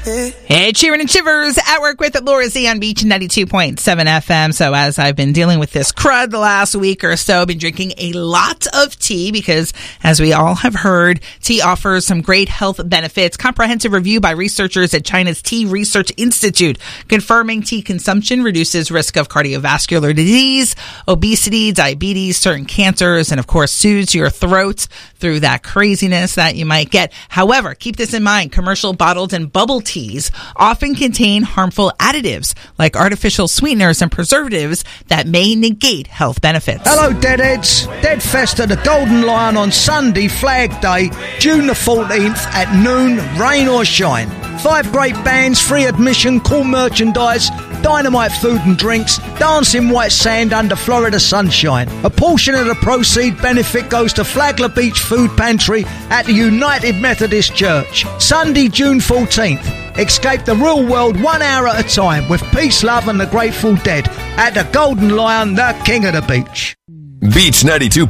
Hey, Cheering and Shivers at work with Laura Z on Beach 92.7 FM. So as I've been dealing with this crud the last week or so, I've been drinking a lot of tea because, as we all have heard, tea offers some great health benefits. Comprehensive review by researchers at China's Tea Research Institute confirming tea consumption reduces risk of cardiovascular disease, obesity, diabetes, certain cancers, and of course soothes your throat through that craziness that you might get. However, keep this in mind, commercial bottled and bubble teas often contain harmful additives like artificial sweeteners and preservatives that may negate health benefits. Hello, Deadheads. Dead Fest at the Golden Lion on Sunday, Flag Day, June the 14th at noon, rain or shine. 5 great bands, free admission, cool merchandise, dynamite food and drinks, dancing white sand under Florida sunshine. A portion of the proceed benefit goes to Flagler Beach Food Pantry at the United Methodist Church. Sunday, June 14th. Escape the real world 1 hour at a time with Peace, Love and the Grateful Dead at the Golden Lion, the king of the beach. Beach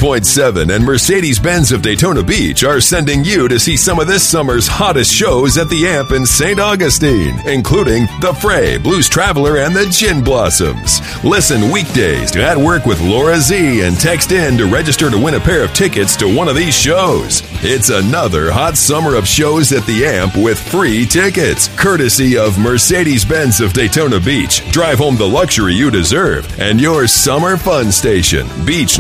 92.7 and Mercedes-Benz of Daytona Beach are sending you to see some of this summer's hottest shows at the Amp in St. Augustine, including The Fray, Blues Traveler, and the Gin Blossoms. Listen weekdays to At Work with Laura Z and text in to register to win a pair of tickets to one of these shows. It's another hot summer of shows at the Amp with free tickets, courtesy of Mercedes-Benz of Daytona Beach. Drive home the luxury you deserve and your summer fun station, Beach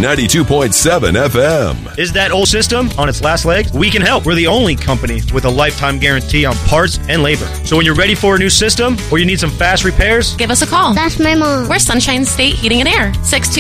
92.7 FM. Is that old system on its last legs? We can help. We're the only company with a lifetime guarantee on parts and labor. So when you're ready for a new system or you need some fast repairs, give us a call. That's my mom. We're Sunshine State Heating and Air.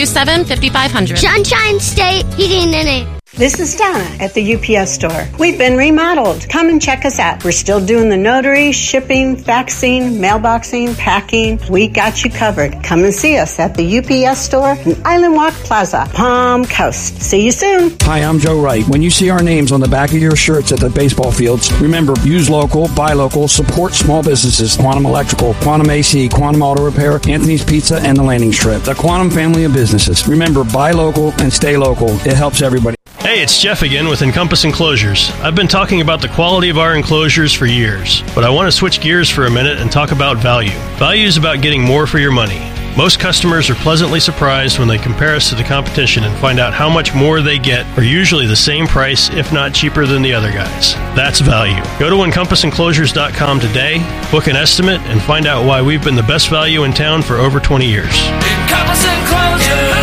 627-5500. Sunshine State Heating and Air. This is Donna at the UPS store. We've been remodeled. Come and check us out. We're still doing the notary, shipping, faxing, mailboxing, packing. We got you covered. Come and see us at the UPS store in Island Walk Plaza, Palm Coast. See you soon. Hi, I'm Joe Wright. When you see our names on the back of your shirts at the baseball fields, remember, use local, buy local, support small businesses. Quantum Electrical, Quantum AC, Quantum Auto Repair, Anthony's Pizza, and the Landing Strip. The Quantum family of businesses. Remember, buy local and stay local. It helps everybody. Hey, it's Jeff again with Encompass Enclosures. I've been talking about the quality of our enclosures for years, but I want to switch gears for a minute and talk about value. Value is about getting more for your money. Most customers are pleasantly surprised when they compare us to the competition and find out how much more they get for usually the same price, if not cheaper than the other guys. That's value. Go to EncompassEnclosures.com today, book an estimate, and find out why we've been the best value in town for over 20 years. Encompass Enclosures.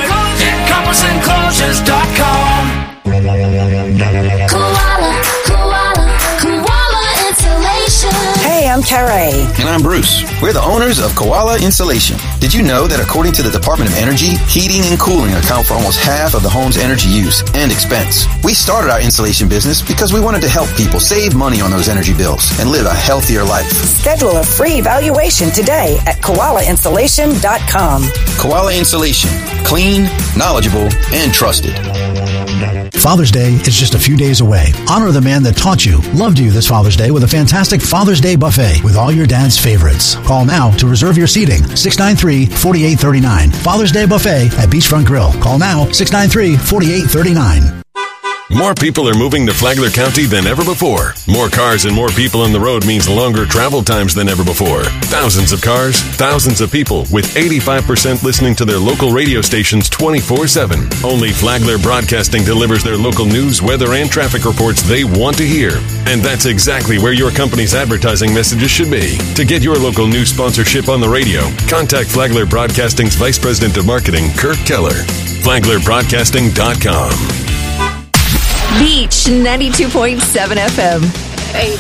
EncompassEnclosures.com. Koala Insulation. Hey, I'm Carey. And I'm Bruce. We're the owners of Koala Insulation. Did you know that according to the Department of Energy, heating and cooling account for almost half of the home's energy use and expense? We started our insulation business because we wanted to help people save money on those energy bills and live a healthier life. Schedule a free evaluation today at koalainsulation.com. Koala Insulation. Clean, knowledgeable, and trusted. Father's Day is just a few days away. Honor the man that taught you, loved you this Father's Day with a fantastic Father's Day buffet with all your dad's favorites. Call now to reserve your seating. 693-4839. Father's Day buffet at Beachfront Grill. Call now. 693-4839. More people are moving to Flagler County than ever before. More cars and more people on the road means longer travel times than ever before. Thousands of cars, thousands of people, with 85% listening to their local radio stations 24/7. Only Flagler Broadcasting delivers their local news, weather, and traffic reports they want to hear. And that's exactly where your company's advertising messages should be. To get your local news sponsorship on the radio, contact Flagler Broadcasting's Vice President of Marketing, Kirk Keller. FlaglerBroadcasting.com. Beach 92.7 FM. Hey,